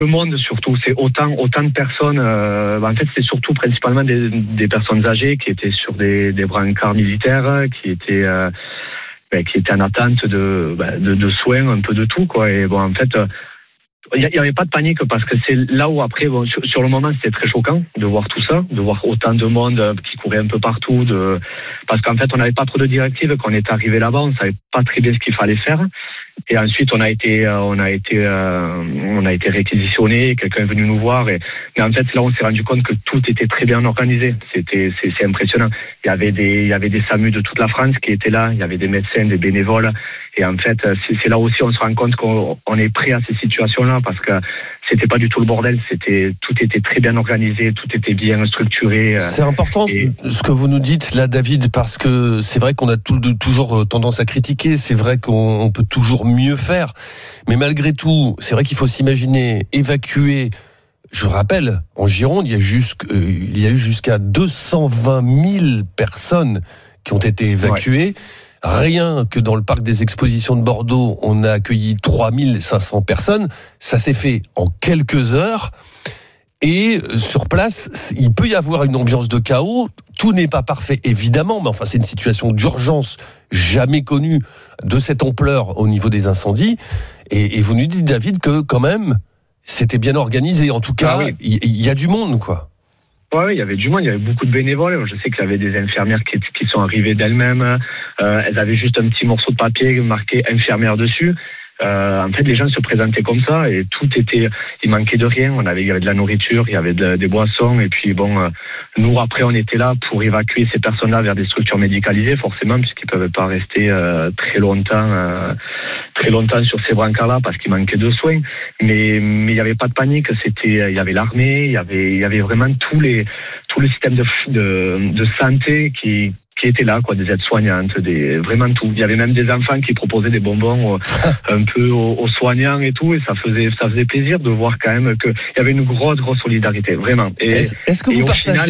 Le monde surtout, c'est autant de personnes. En fait, c'est surtout principalement des personnes âgées qui étaient sur des brancards militaires, qui étaient en attente de soins, un peu de tout, quoi. Et bon, en fait, il y avait pas de panique parce que c'est là où après, bon, sur le moment, c'était très choquant de voir tout ça, de voir autant de monde qui courait un peu partout, parce qu'en fait, on n'avait pas trop de directives. Quand on est arrivé là-bas, on savait pas très bien ce qu'il fallait faire. Et ensuite, on a été réquisitionné. Quelqu'un est venu nous voir. Mais en fait, là, on s'est rendu compte que tout était très bien organisé. C'est impressionnant. Il y avait des SAMU de toute la France qui étaient là. Il y avait des médecins, des bénévoles. Et en fait, c'est là aussi on se rend compte qu'on est prêt à ces situations-là parce que c'était pas du tout le bordel. Tout était très bien organisé, tout était bien structuré. C'est important ce que vous nous dites là, David, parce que c'est vrai qu'on a toujours tendance à critiquer. C'est vrai qu'on peut toujours mieux faire, mais malgré tout, c'est vrai qu'il faut s'imaginer évacuer. Je rappelle, en Gironde, il y a eu jusqu'à 220 000 personnes qui ont été évacuées. Ouais. Rien que dans le parc des expositions de Bordeaux, on a accueilli 3500 personnes. Ça s'est fait en quelques heures. Et sur place, il peut y avoir une ambiance de chaos. Tout n'est pas parfait, évidemment, mais enfin, c'est une situation d'urgence jamais connue de cette ampleur au niveau des incendies. Et vous nous dites, David, que quand même, c'était bien organisé. En tout cas, il y a du monde, quoi. Oui, il y avait du monde, il y avait beaucoup de bénévoles. Je sais qu'il y avait des infirmières qui sont arrivées d'elles-mêmes. Elles avaient juste un petit morceau de papier marqué infirmière dessus. En fait, les gens se présentaient comme ça et il manquait de rien. Il y avait de la nourriture, il y avait des boissons et puis bon, nous après on était là pour évacuer ces personnes-là vers des structures médicalisées forcément puisqu'ils peuvent pas rester très longtemps sur ces brancards-là parce qu'il manquait de soins. Mais il y avait pas de panique. Il y avait l'armée, il y avait vraiment tout le système de santé qui étaient là, quoi, des aides-soignantes, vraiment tout. Il y avait même des enfants qui proposaient des bonbons un peu aux soignants et tout, et ça faisait plaisir de voir quand même qu'il y avait une grosse solidarité, vraiment. Est-ce que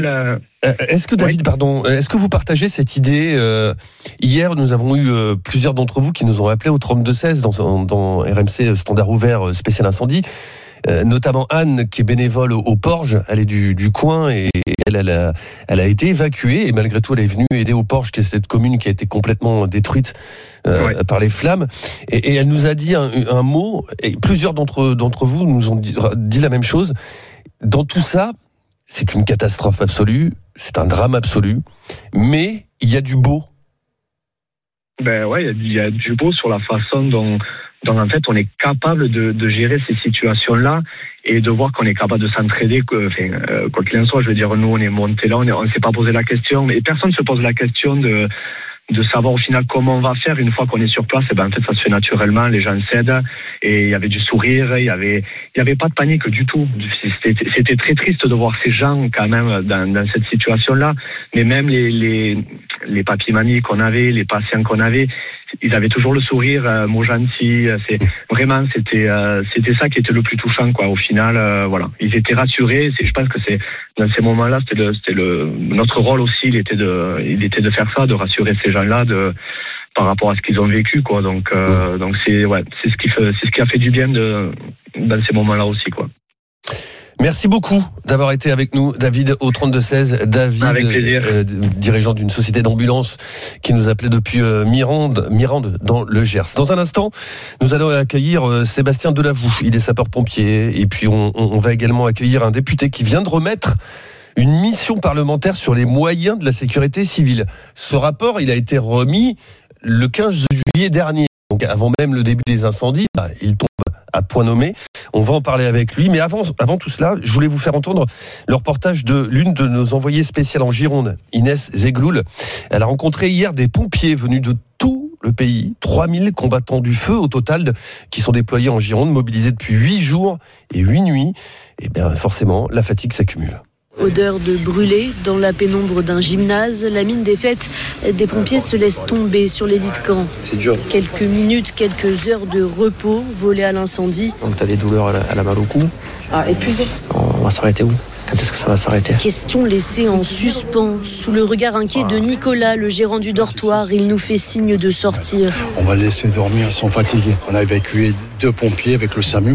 vous partagez cette idée hier, nous avons eu plusieurs d'entre vous qui nous ont appelés au 3216 dans RMC Standard Ouvert spécial incendie. Notamment Anne qui est bénévole au Porge, elle est du coin et elle a été évacuée et malgré tout elle est venue aider au Porge, qui est cette commune qui a été complètement détruite par les flammes et elle nous a dit un mot et plusieurs d'entre vous nous ont dit la même chose. Dans tout ça, c'est une catastrophe absolue, c'est un drame absolu, mais il y a du beau. Ben ouais, il y a du beau sur la façon dont en fait on est capable de gérer ces situations-là et de voir qu'on est capable de s'entraider. Quoi qu'il en soit, je veux dire, nous on est montés là, on s'est pas posé la question, mais personne ne se pose la question de savoir au final comment on va faire une fois qu'on est sur place. Et ben en fait ça se fait naturellement, les gens s'aident et il y avait du sourire, il y avait pas de panique du tout. C'était très triste de voir ces gens quand même dans cette situation-là, mais même les papiers-mamies qu'on avait, les patients qu'on avait, ils avaient toujours le sourire, mots gentils. C'était ça qui était le plus touchant, quoi. Au final, voilà, ils étaient rassurés. Je pense que c'est dans ces moments-là, c'était notre rôle aussi. Il était de faire ça, de rassurer ces gens-là, par rapport à ce qu'ils ont vécu, quoi. Donc c'est ce qui a fait du bien dans ces moments-là aussi, quoi. Merci beaucoup d'avoir été avec nous, David, au 3216. David, dirigeant d'une société d'ambulance qui nous appelait depuis Mirande dans le Gers. Dans un instant, nous allons accueillir Sébastien Delavoux. Il est sapeur-pompier. Et puis, on va également accueillir un député qui vient de remettre une mission parlementaire sur les moyens de la sécurité civile. Ce rapport, il a été remis le 15 juillet dernier. Donc, avant même le début des incendies, il tombe à point nommé. On va en parler avec lui. Mais avant tout cela, je voulais vous faire entendre le reportage de l'une de nos envoyées spéciales en Gironde, Inès Zegloul. Elle a rencontré hier des pompiers venus de tout le pays, 3000 combattants du feu au total qui sont déployés en Gironde, mobilisés depuis 8 jours et 8 nuits. Et bien forcément, la fatigue s'accumule. Odeur de brûlé dans la pénombre d'un gymnase, la mine défaite des pompiers se laisse tomber sur les lits de camp. C'est dur. Quelques minutes, quelques heures de repos volées à l'incendie. Donc t'as des douleurs à la main au cou. Épuisé. On va s'arrêter où ? Quand est-ce que ça va s'arrêter ? Question laissée en suspens. Sous le regard inquiet de Nicolas, le gérant du dortoir, il nous fait signe de sortir. On va les laisser dormir, ils sont fatigués. On a évacué 2 pompiers avec le SAMU.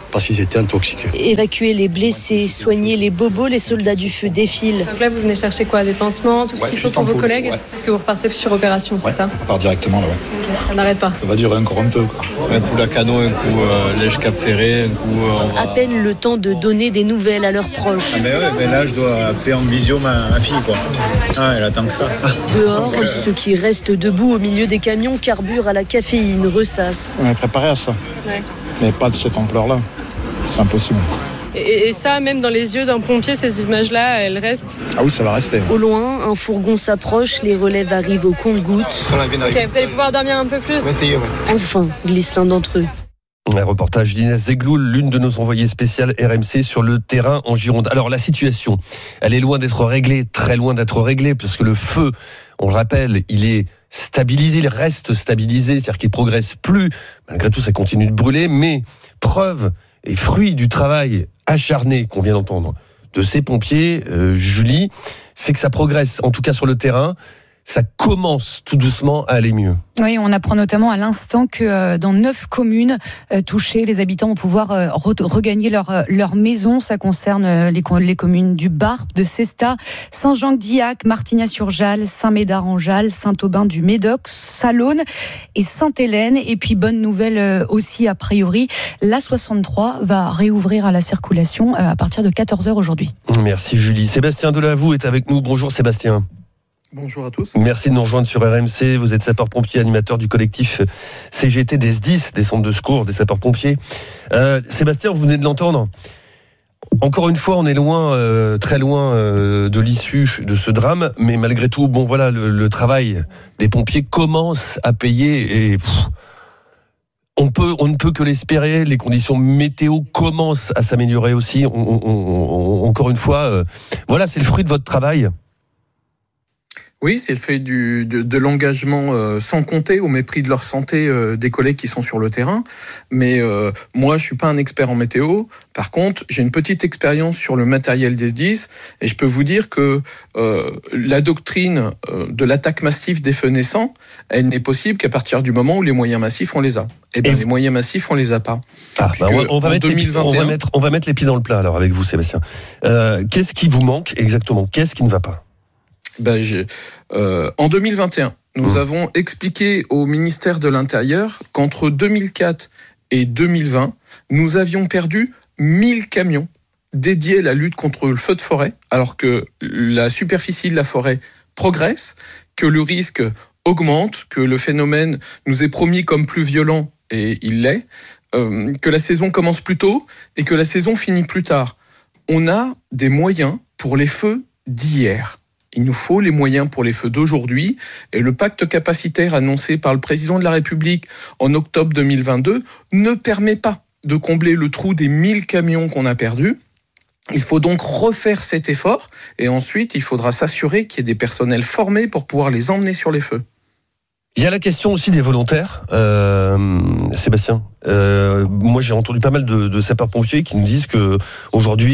parce qu'ils étaient intoxiqués. Évacuer les blessés, soigner les bobos, les soldats du feu défilent. Donc là, vous venez chercher quoi? Des pansements, tout ce qu'il faut pour vos collègues? Est-ce que vous repartez sur opération, c'est ça? On part directement là, Okay, ça n'arrête pas. Ça va durer encore un peu, quoi. Un coup Lacano, un coup Lège Cap Ferré, un coup... À peine le temps de donner des nouvelles à leurs proches. Mais là, je dois appeler en visio ma fille, quoi. Ah, elle attend que ça. Dehors, ceux qui restent debout au milieu des camions carburent à la caféine, ressassent. On est préparé à ça, mais pas de cette ampleur-là. C'est impossible. Et ça, même dans les yeux d'un pompier, ces images-là, elles restent? Ah oui, ça va rester. Au loin, un fourgon s'approche, les relèves arrivent au compte-gouttes. Ok, vous allez pouvoir dormir un peu plus? Enfin, glisse l'un d'entre eux. Un reportage d'Inès Zegloul, l'une de nos envoyées spéciales RMC sur le terrain en Gironde. Alors la situation, elle est loin d'être réglée, très loin d'être réglée, parce que le feu, on le rappelle, il est stabilisé, il reste stabilisé, c'est-à-dire qu'il progresse plus. Malgré tout, ça continue de brûler, mais preuve et fruit du travail acharné qu'on vient d'entendre de ces pompiers, Julie, c'est que ça progresse, en tout cas sur le terrain. Ça commence tout doucement à aller mieux. Oui, on apprend notamment à l'instant que dans 9 communes touchées, les habitants vont pouvoir regagner leur maison. Ça concerne les communes du Barp, de Cestas, Saint-Jean-d'Illac, Martignas-sur-Jalles, Saint-Médard-en-Jalles, Saint-Aubin-du-Médoc, Salonne et Sainte-Hélène. Et puis bonne nouvelle aussi a priori, l'A63 va réouvrir à la circulation à partir de 14h aujourd'hui. Merci Julie. Sébastien Delavou est avec nous. Bonjour Sébastien. Bonjour à tous. Merci de nous rejoindre sur RMC. Vous êtes sapeur-pompier, animateur du collectif CGT des SDIS, des centres de secours, des sapeurs-pompiers. Sébastien, vous venez de l'entendre. Encore une fois, on est loin, très loin de l'issue de ce drame, mais malgré tout, bon voilà, le travail des pompiers commence à payer et on ne peut que l'espérer. Les conditions météo commencent à s'améliorer aussi. Encore une fois, voilà, c'est le fruit de votre travail. Oui, c'est le fait de l'engagement sans compter au mépris de leur santé des collègues qui sont sur le terrain. Mais moi, je suis pas un expert en météo. Par contre, j'ai une petite expérience sur le matériel des SDIS et je peux vous dire que la doctrine de l'attaque massive des feux naissants, elle n'est possible qu'à partir du moment où les moyens massifs, on les a. Et bien, les moyens massifs, on les a pas. On va mettre les pieds dans le plat alors avec vous, Sébastien. Qu'est-ce qui vous manque exactement? Qu'est-ce qui ne va pas? En 2021, nous avons expliqué au ministère de l'Intérieur qu'entre 2004 et 2020, nous avions perdu 1000 camions dédiés à la lutte contre le feu de forêt, alors que la superficie de la forêt progresse, que le risque augmente, que le phénomène nous est promis comme plus violent, et il l'est, que la saison commence plus tôt et que la saison finit plus tard. On a des moyens pour les feux d'hier. Il nous faut les moyens pour les feux d'aujourd'hui et le pacte capacitaire annoncé par le président de la République en octobre 2022 ne permet pas de combler le trou des 1000 camions qu'on a perdus. Il faut donc refaire cet effort et ensuite il faudra s'assurer qu'il y ait des personnels formés pour pouvoir les emmener sur les feux. Il y a la question aussi des volontaires, Sébastien. Moi, j'ai entendu pas mal de sapeurs-pompiers qui nous disent que aujourd'hui,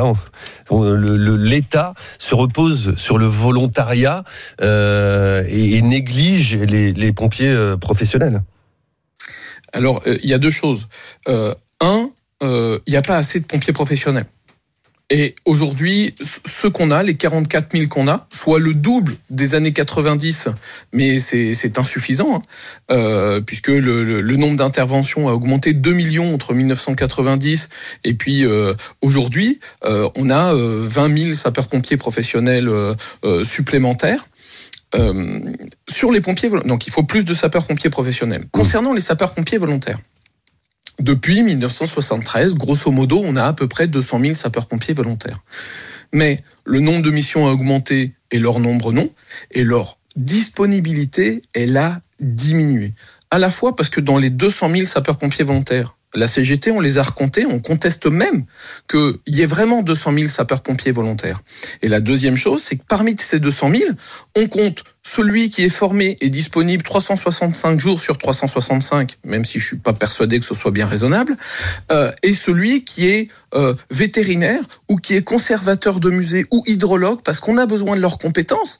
l'État se repose sur le volontariat et néglige les pompiers professionnels. Alors, il y a deux choses. Il n'y a pas assez de pompiers professionnels. Et aujourd'hui, ceux qu'on a, les 44 000 qu'on a, soit le double des années 90, mais c'est insuffisant, puisque le nombre d'interventions a augmenté 2 millions entre 1990 et puis aujourd'hui, on a 20 000 sapeurs-pompiers professionnels supplémentaires. Sur les pompiers, donc il faut plus de sapeurs-pompiers professionnels. Concernant les sapeurs-pompiers volontaires, depuis 1973, grosso modo, on a à peu près 200 000 sapeurs-pompiers volontaires. Mais le nombre de missions a augmenté et leur nombre non, et leur disponibilité, elle a diminué. À la fois parce que dans les 200 000 sapeurs-pompiers volontaires, la CGT, on les a recomptés, on conteste même qu'il y ait vraiment 200 000 sapeurs-pompiers volontaires. Et la deuxième chose, c'est que parmi ces 200 000, on compte celui qui est formé et disponible 365 jours sur 365, même si je suis pas persuadé que ce soit bien raisonnable, et celui qui est vétérinaire ou qui est conservateur de musée ou hydrologue, parce qu'on a besoin de leurs compétences.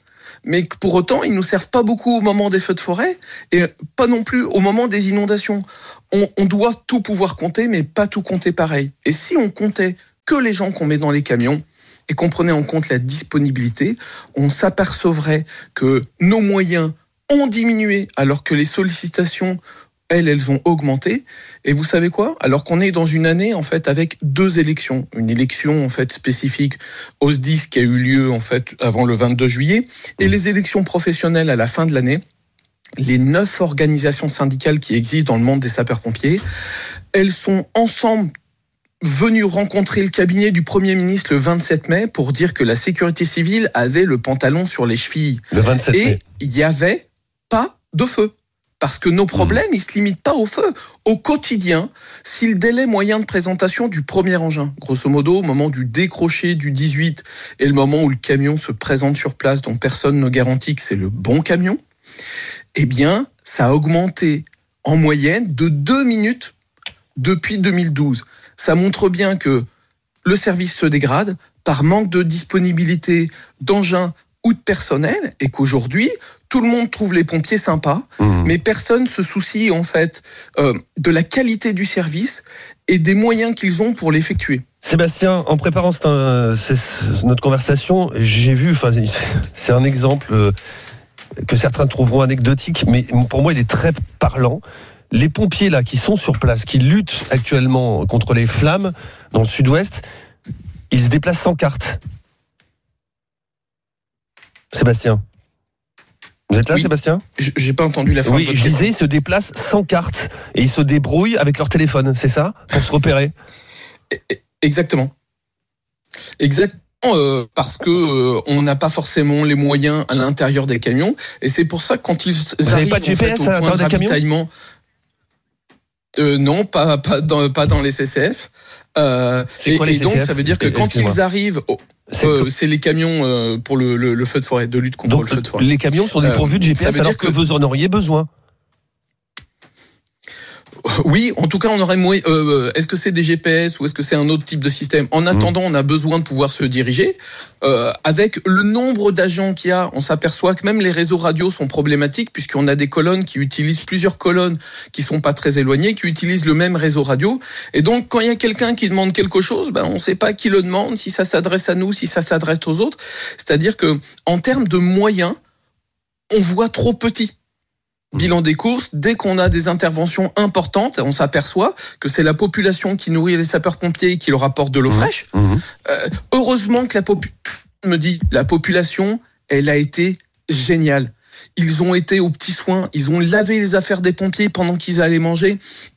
mais pour autant, ils nous servent pas beaucoup au moment des feux de forêt et pas non plus au moment des inondations. On doit tout pouvoir compter, mais pas tout compter pareil. Et si on comptait que les gens qu'on met dans les camions et qu'on prenait en compte la disponibilité, on s'apercevrait que nos moyens ont diminué alors que les sollicitations, elles ont augmenté. Et vous savez quoi ? Alors qu'on est dans une année, en fait, avec 2 élections. Une élection, en fait, spécifique au SDIS qui a eu lieu, en fait, avant le 22 juillet, et les élections professionnelles à la fin de l'année. Les 9 organisations syndicales qui existent dans le monde des sapeurs-pompiers, elles sont ensemble venu rencontrer le cabinet du Premier ministre le 27 mai pour dire que la sécurité civile avait le pantalon sur les chevilles. Le 27 mai. Et il n'y avait pas de feu. Parce que nos problèmes, ils se limitent pas au feu. Au quotidien, si le délai moyen de présentation du premier engin, grosso modo, au moment du décroché du 18 et le moment où le camion se présente sur place, dont personne ne garantit que c'est le bon camion, eh bien, ça a augmenté en moyenne de 2 minutes depuis 2012. Ça montre bien que le service se dégrade par manque de disponibilité d'engins ou de personnel et qu'aujourd'hui, tout le monde trouve les pompiers sympas, mais personne se soucie en fait de la qualité du service et des moyens qu'ils ont pour l'effectuer. Sébastien, en préparant notre conversation, j'ai vu, c'est un exemple que certains trouveront anecdotique, mais pour moi il est très parlant. Les pompiers là qui sont sur place, qui luttent actuellement contre les flammes dans le sud-ouest, ils se déplacent sans carte. Sébastien, vous êtes là, oui. Sébastien ? J'ai pas entendu la fin. Oui, je disais, ils se déplacent sans carte et ils se débrouillent avec leur téléphone, c'est ça ? Pour se repérer ? Exactement. Parce que on n'a pas forcément les moyens à l'intérieur des camions et c'est pour ça que quand ils arrivent pas de GPS au point de ravitaillement, non, pas dans les CCF. C'est quoi les CCF ? Donc ça veut dire que quand ils arrivent, c'est les camions pour le feu de forêt, de lutte contre le feu de forêt. Les camions sont dépourvus de GPS alors que vous en auriez besoin. Oui, en tout cas, on aurait moins. Est-ce que c'est des GPS ou est-ce que c'est un autre type de système ? En attendant, on a besoin de pouvoir se diriger. Avec le nombre d'agents qu'il y a, on s'aperçoit que même les réseaux radio sont problématiques puisqu'on a des colonnes qui utilisent plusieurs colonnes qui sont pas très éloignées, qui utilisent le même réseau radio. Et donc, quand il y a quelqu'un qui demande quelque chose, on ne sait pas qui le demande, si ça s'adresse à nous, si ça s'adresse aux autres. C'est-à-dire que, en termes de moyens, on voit trop petit. Bilan des courses, dès qu'on a des interventions importantes, on s'aperçoit que c'est la population qui nourrit les sapeurs-pompiers et qui leur apporte de l'eau fraîche. Heureusement que la population, elle a été géniale. Ils ont été aux petits soins, ils ont lavé les affaires des pompiers pendant qu'ils allaient manger,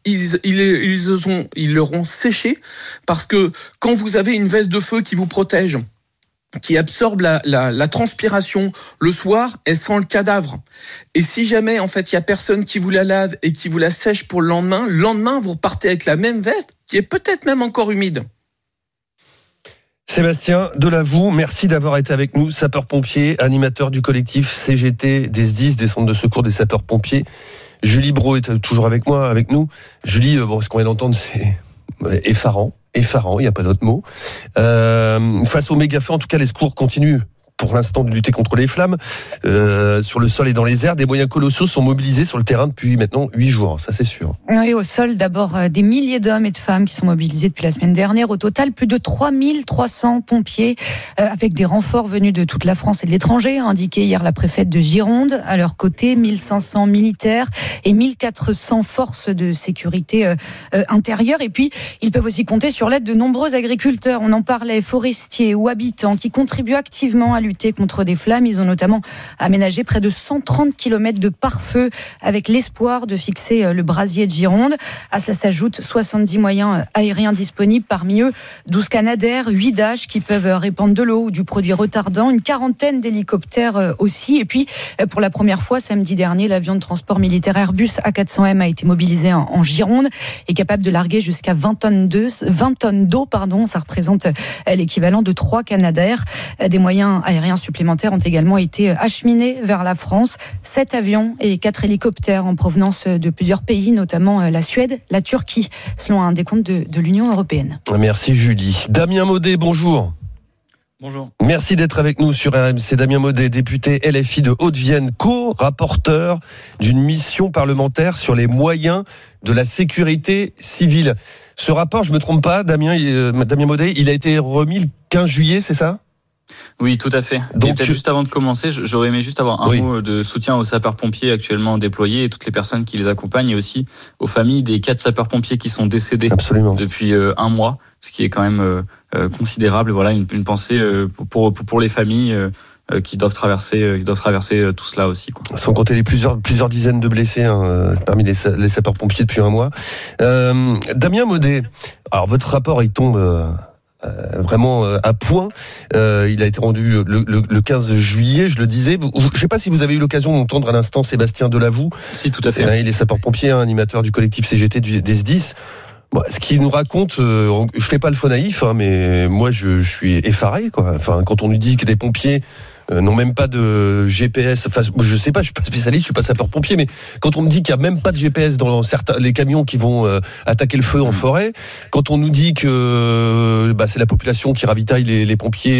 ils leur ont séché, parce que quand vous avez une veste de feu qui vous protège, qui absorbe la transpiration le soir, elle sent le cadavre. Et si jamais, en fait, il y a personne qui vous la lave et qui vous la sèche pour le lendemain, vous repartez avec la même veste, qui est peut-être même encore humide. Sébastien Delavoux, merci d'avoir été avec nous, sapeur-pompier, animateur du collectif CGT des SDIS, des centres de secours des sapeurs-pompiers. Julie Brault est toujours avec nous. Julie, ce qu'on vient d'entendre, c'est effarant, il n'y a pas d'autre mot. Face au méga-feu, en tout cas, les secours continuent pour l'instant de lutter contre les flammes. Sur le sol et dans les airs, des moyens colossaux sont mobilisés sur le terrain depuis maintenant 8 jours, ça c'est sûr. Oui, au sol, d'abord des milliers d'hommes et de femmes qui sont mobilisés depuis la semaine dernière. Au total, plus de 3300 pompiers avec des renforts venus de toute la France et de l'étranger, a indiqué hier la préfète de Gironde. À leur côté, 1500 militaires et 1400 forces de sécurité intérieure. Et puis, ils peuvent aussi compter sur l'aide de nombreux agriculteurs. On en parlait, forestiers ou habitants qui contribuent activement à lutter contre des flammes. Ils ont notamment aménagé près de 130 km de pare-feu avec l'espoir de fixer le brasier de Gironde. À ça s'ajoutent 70 moyens aériens disponibles, parmi eux 12 Canadair, 8 Dash qui peuvent répandre de l'eau ou du produit retardant, une quarantaine d'hélicoptères aussi. Et puis, pour la première fois, samedi dernier, l'avion de transport militaire Airbus A400M a été mobilisé en Gironde et capable de larguer jusqu'à 20 tonnes d'eau. Ça représente l'équivalent de 3 Canadair. Des moyens aériens supplémentaires ont également été acheminés vers la France. 7 avions et 4 hélicoptères en provenance de plusieurs pays, notamment la Suède, la Turquie, selon un décompte de l'Union européenne. Merci Julie. Damien Maudet, bonjour. Bonjour. Merci d'être avec nous sur RMC. Damien Maudet, député LFI de Haute-Vienne, co-rapporteur d'une mission parlementaire sur les moyens de la sécurité civile. Ce rapport, je me trompe pas, Damien Maudet, il a été remis le 15 juillet, c'est ça ? Oui, tout à fait. Donc, et peut-être juste avant de commencer, j'aurais aimé juste avoir un mot de soutien aux sapeurs-pompiers actuellement déployés et toutes les personnes qui les accompagnent, et aussi aux familles des 4 sapeurs-pompiers qui sont décédés depuis un mois, ce qui est quand même considérable. Voilà, une pensée pour les familles qui doivent traverser tout cela aussi, quoi. Sans compter les plusieurs dizaines de blessés parmi les sapeurs-pompiers depuis un mois. Damien Maudet, alors votre rapport il tombe vraiment à point. Il a été rendu le 15 juillet, je le disais. Je ne sais pas si vous avez eu l'occasion d'entendre à l'instant Sébastien Delavoux. Si, tout à fait. Il est sapeur-pompier, animateur du collectif CGT des SDIS. Bon, ce qu'il nous raconte, je fais pas le faux naïf, mais moi je suis effaré, quoi. Enfin, quand on nous dit que des pompiers n'ont même pas de GPS, enfin, je sais pas, je suis pas spécialiste, je suis pas sapeur-pompier, mais quand on me dit qu'il y a même pas de GPS dans les camions qui vont attaquer le feu en forêt, quand on nous dit que c'est la population qui ravitaille les pompiers,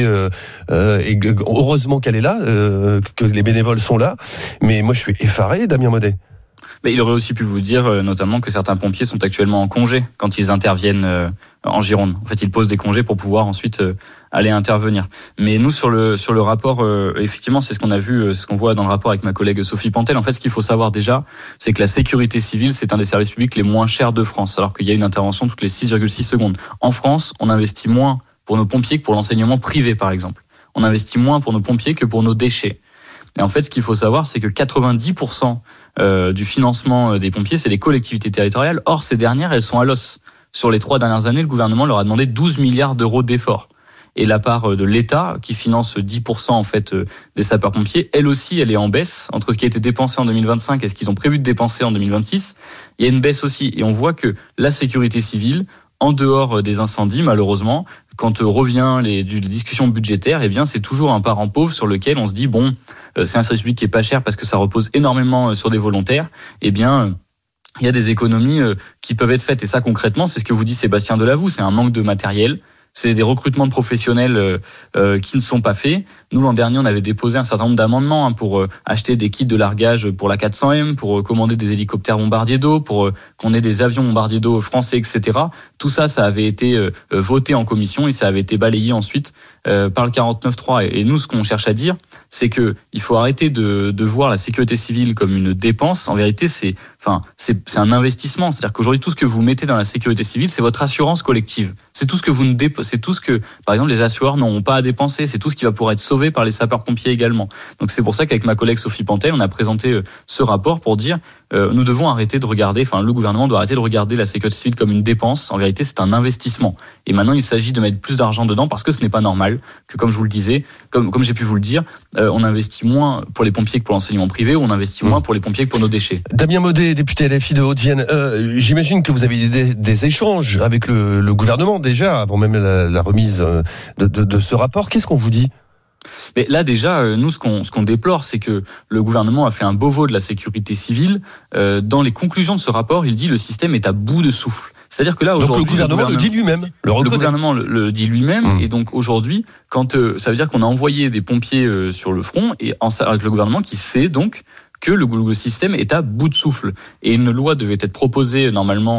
et heureusement qu'elle est là, que les bénévoles sont là, mais moi je suis effaré, Damien Maudet. Mais il aurait aussi pu vous dire notamment que certains pompiers sont actuellement en congé quand ils interviennent en Gironde. En fait, ils posent des congés pour pouvoir ensuite aller intervenir. Mais nous, sur le rapport, effectivement, c'est ce qu'on a vu, ce qu'on voit dans le rapport avec ma collègue Sophie Pantel. En fait, ce qu'il faut savoir déjà, c'est que la sécurité civile, c'est un des services publics les moins chers de France, alors qu'il y a une intervention toutes les 6,6 secondes. En France, on investit moins pour nos pompiers que pour l'enseignement privé, par exemple. On investit moins pour nos pompiers que pour nos déchets. Et en fait, ce qu'il faut savoir, c'est que 90% du financement des pompiers, c'est les collectivités territoriales. Or, ces dernières, elles sont à l'os. Sur les 3 dernières années, le gouvernement leur a demandé 12 milliards d'euros d'efforts. Et la part de l'État, qui finance 10% en fait des sapeurs-pompiers, elle aussi, elle est en baisse. Entre ce qui a été dépensé en 2025 et ce qu'ils ont prévu de dépenser en 2026, il y a une baisse aussi. Et on voit que la sécurité civile, en dehors des incendies, malheureusement, quand revient les discussions budgétaires, eh bien, c'est toujours un parent pauvre sur lequel on se dit, c'est un service public qui est pas cher parce que ça repose énormément sur des volontaires. Eh bien, il y a des économies qui peuvent être faites. Et ça, concrètement, c'est ce que vous dit Sébastien Delavoux. C'est un manque de matériel. C'est des recrutements de professionnels qui ne sont pas faits. Nous, l'an dernier, on avait déposé un certain nombre d'amendements pour acheter des kits de largage pour la 400M, pour commander des hélicoptères bombardiers d'eau, pour qu'on ait des avions bombardiers d'eau français, etc. Tout ça, ça avait été voté en commission et ça avait été balayé ensuite par le 49.3. Et nous, ce qu'on cherche à dire, c'est que il faut arrêter de voir la sécurité civile comme une dépense. En vérité, c'est un investissement. C'est-à-dire qu'aujourd'hui, tout ce que vous mettez dans la sécurité civile, c'est votre assurance collective. C'est tout ce que c'est tout ce que, par exemple, les assureurs n'auront pas à dépenser. C'est tout ce qui va pouvoir être sauvé par les sapeurs-pompiers également. Donc c'est pour ça qu'avec ma collègue Sophie Pantel, on a présenté ce rapport pour dire nous devons arrêter de regarder, le gouvernement doit arrêter de regarder la sécurité civile comme une dépense. En vérité, c'est un investissement. Et maintenant, il s'agit de mettre plus d'argent dedans parce que ce n'est pas normal que, comme je vous le disais, comme j'ai pu vous le dire, on investit moins pour les pompiers que pour l'enseignement privé, ou on investit moins pour les pompiers que pour nos déchets. Damien Maudet, député LFI de Haute-Vienne, j'imagine que vous avez eu des échanges avec le gouvernement déjà, avant même la remise de ce rapport. Qu'est-ce qu'on vous dit ? Mais là déjà, nous ce qu'on déplore, c'est que le gouvernement a fait un beau veau de la sécurité civile. Dans les conclusions de ce rapport, il dit le système est à bout de souffle. C'est-à-dire que là aujourd'hui, donc le gouvernement le dit lui-même, le gouvernement le dit lui-même, et donc aujourd'hui, quand ça veut dire qu'on a envoyé des pompiers sur le front, et avec le gouvernement qui sait donc que le système est à bout de souffle. Et une loi devait être proposée normalement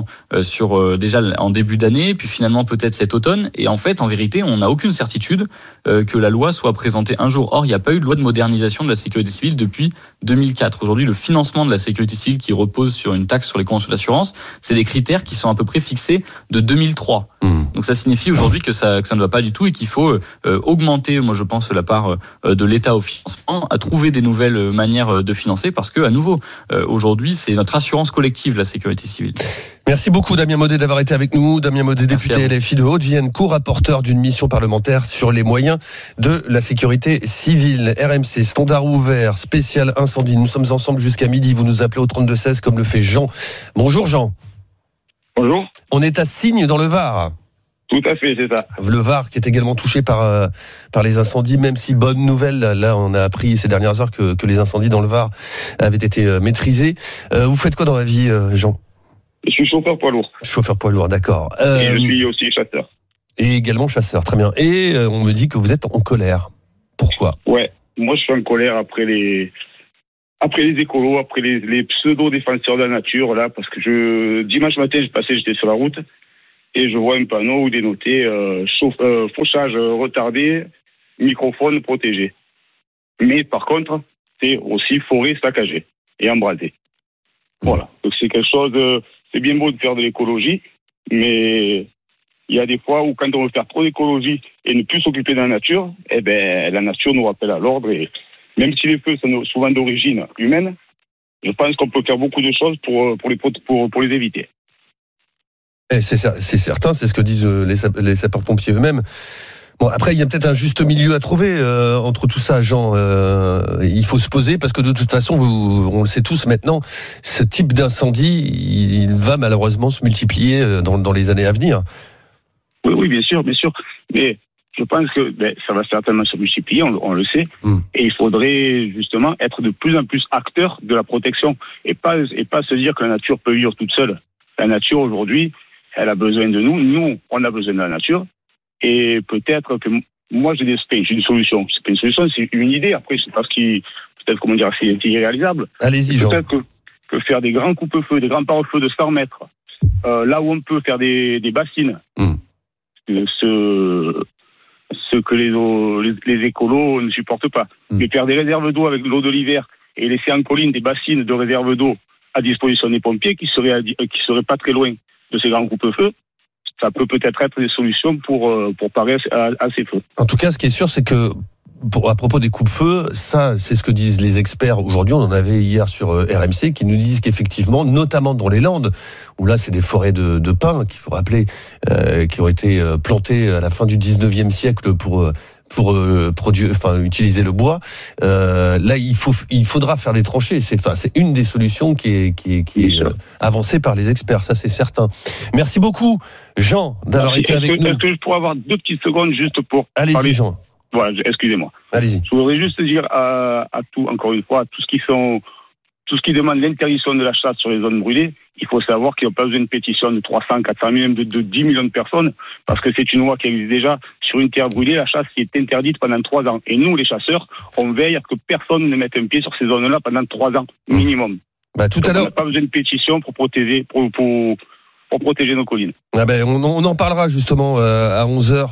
déjà en début d'année, puis finalement peut-être cet automne. Et en fait, en vérité, on n'a aucune certitude que la loi soit présentée un jour. Or, il n'y a pas eu de loi de modernisation de la sécurité civile depuis 2004. Aujourd'hui, le financement de la sécurité civile qui repose sur une taxe sur les conventions d'assurance, c'est des critères qui sont à peu près fixés de 2003. Donc ça signifie aujourd'hui que ça ne va pas du tout et qu'il faut augmenter, moi je pense, la part de l'État au financement, à trouver des nouvelles manières de financer, parce que à nouveau, aujourd'hui, c'est notre assurance collective, la sécurité civile. Merci beaucoup Damien Maudet d'avoir été avec nous. Damien Maudet, député LFI de Haute-Vienne, co-rapporteur d'une mission parlementaire sur les moyens de la sécurité civile. RMC, standard ouvert, spécial incendie. Nous sommes ensemble jusqu'à midi. Vous nous appelez au 32-16 comme le fait Jean. Bonjour Jean. Bonjour. On est à Signes dans le Var. Tout à fait, c'est ça. Le Var qui est également touché par les incendies, même si bonne nouvelle, là on a appris ces dernières heures que les incendies dans le Var avaient été maîtrisés. Vous faites quoi dans la vie, Jean ? Je suis chauffeur poids lourd. Chauffeur poids lourd, d'accord. Et je suis aussi chasseur. Et également chasseur, très bien. Et on me dit que vous êtes en colère. Pourquoi ? Ouais, moi je suis en colère après les écolos, après les pseudo-défenseurs de la nature, là, parce que dimanche matin, j'étais sur la route, et je vois un panneau où il est noté fauchage retardé, microphone protégé. Mais par contre, c'est aussi forêt saccagée et embrasée. Voilà. Donc c'est quelque chose c'est bien beau de faire de l'écologie, mais il y a des fois où quand on veut faire trop d'écologie et ne plus s'occuper de la nature, la nature nous rappelle à l'ordre, et même si les feux sont souvent d'origine humaine, je pense qu'on peut faire beaucoup de choses pour les éviter. Et c'est certain, c'est ce que disent les sapeurs-pompiers eux-mêmes. Bon, après, il y a peut-être un juste milieu à trouver entre tout ça, Jean. Il faut se poser, parce que de toute façon, on le sait tous maintenant, ce type d'incendie, il va malheureusement se multiplier dans les années à venir. Oui, bien sûr. Mais je pense que ça va certainement se multiplier, on le sait. Et il faudrait justement être de plus en plus acteur de la protection et pas se dire que la nature peut vivre toute seule. La nature, aujourd'hui, elle a besoin de nous. Nous, on a besoin de la nature. Et peut-être que moi, j'ai une solution. C'est pas une solution, c'est une idée. Après, je sais pas c'est irréalisable. Allez-y, Jean. Peut-être que faire des grands coupe-feux, des grands pare-feux de 100 mètres, là où on peut faire des bassines, ce que les écolos ne supportent pas. Mais faire des réserves d'eau avec l'eau de l'hiver et laisser en colline des bassines de réserve d'eau à disposition des pompiers qui seraient pas très loin de ces grands coupe-feux, ça peut-être être des solutions pour parer à ces feux. En tout cas, ce qui est sûr, c'est que à propos des coupe-feux, ça, c'est ce que disent les experts aujourd'hui. On en avait hier sur RMC qui nous disent qu'effectivement, notamment dans les Landes, où là, c'est des forêts de pins, qu'il faut rappeler, qui ont été plantées à la fin du 19e siècle pour utiliser le bois. Là, il faudra faire des tranchées. C'est une des solutions qui est avancée par les experts. Ça, c'est certain. Merci beaucoup, Jean, d'avoir été avec nous. Est-ce que je pourrais avoir 2 petites secondes juste pour Allez-y, parler. Jean. Voilà, excusez-moi. Allez-y. Je voudrais juste dire encore une fois, tout ce qui demande l'interdiction de la chasse sur les zones brûlées, il faut savoir qu'il n'y a pas besoin d'une pétition de 300, 400 000, même de 10 millions de personnes, parce que c'est une loi qui existe déjà sur une terre brûlée, la chasse qui est interdite pendant 3 ans. Et nous, les chasseurs, on veille à ce que personne ne mette un pied sur ces zones-là pendant 3 ans minimum. Tout à l'heure. On n'a pas besoin de pétition pour protéger nos collines. On en parlera justement à 11h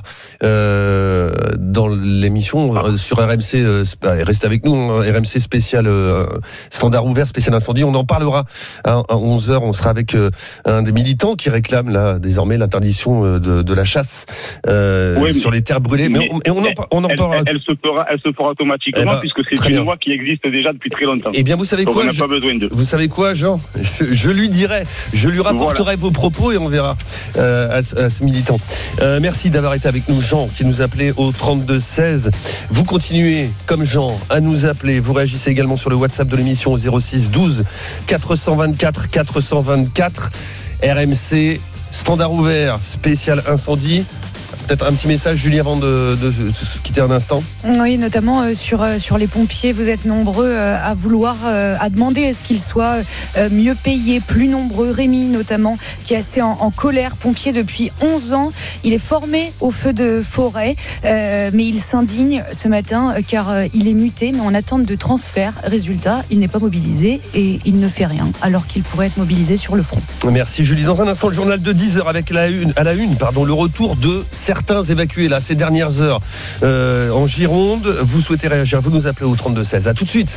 dans l'émission sur RMC. Restez avec nous, RMC spécial standard ouvert, spécial incendie. On en parlera à 11h. On sera avec un des militants qui réclame là désormais l'interdition de la chasse sur les terres brûlées. On en parlera. Elle se fera automatiquement puisque c'est une loi qui existe déjà depuis très longtemps. Eh bien, vous savez quoi, on n'a pas besoin de. Vous savez quoi, Jean ? Je lui dirai, je lui rapporterai vos propos et on verra à ce militant. Merci d'avoir été avec nous, Jean, qui nous appelait au 32-16. Vous continuez, comme Jean, à nous appeler. Vous réagissez également sur le WhatsApp de l'émission au 06 12 424 424. RMC, standard ouvert, spécial incendie. Peut-être un petit message, Julie, avant de se quitter un instant. Oui, notamment sur les pompiers. Vous êtes nombreux à demander à ce qu'ils soient mieux payés, plus nombreux. Rémi, notamment, qui est assez en colère. Pompier depuis 11 ans. Il est formé au feu de forêt, mais il s'indigne ce matin car il est muté, mais en attente de transfert. Résultat, il n'est pas mobilisé et il ne fait rien, alors qu'il pourrait être mobilisé sur le front. Merci, Julie. Dans un instant, le journal de 10h avec à la une, le retour de certains évacués là ces dernières heures en Gironde. Vous souhaitez réagir, vous nous appelez au 32-16. À tout de suite.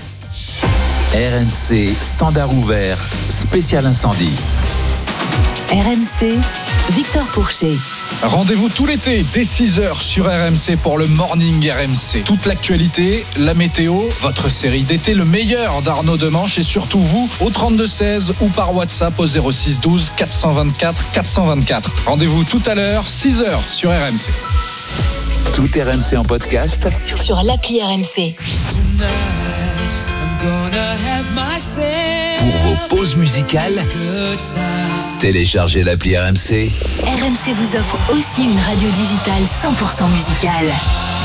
RMC standard ouvert, spécial incendie. RMC, Victor Pourchet. Rendez-vous tout l'été dès 6h sur RMC pour le Morning RMC. Toute l'actualité, la météo, votre série d'été, le meilleur d'Arnaud Demanche et surtout vous au 32-16 ou par WhatsApp au 06 12 424 424. Rendez-vous tout à l'heure, 6h sur RMC. Tout RMC en podcast sur l'appli RMC. Pour vos pauses musicales, téléchargez l'appli RMC. RMC vous offre aussi une radio digitale 100% musicale.